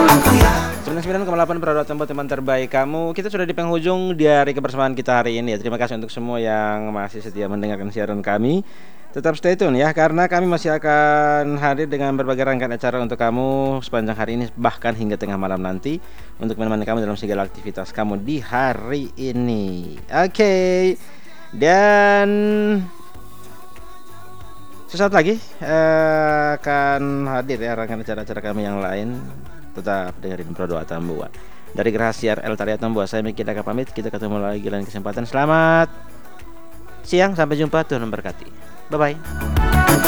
99,8 Produk Tempo, teman terbaik kamu. Kita sudah di penghujung dari kebersamaan kita hari ini ya. Terima kasih untuk semua yang masih setia mendengarkan siaran kami. Tetap stay tune ya, karena kami masih akan hadir dengan berbagai rangkaian acara untuk kamu sepanjang hari ini, bahkan hingga tengah malam nanti, untuk menemani kamu dalam segala aktivitas kamu di hari ini. Oke. Dan sesaat lagi akan hadir ya rangkaian acara-acara kami yang lain. Tetap dengerin Produk Tambua. Dari Gerahasiar El Tariat Tambua, saya Miki Daka pamit. Kita ketemu lagi lain kesempatan. Selamat siang, sampai jumpa, Tuhan memberkati. Bye bye.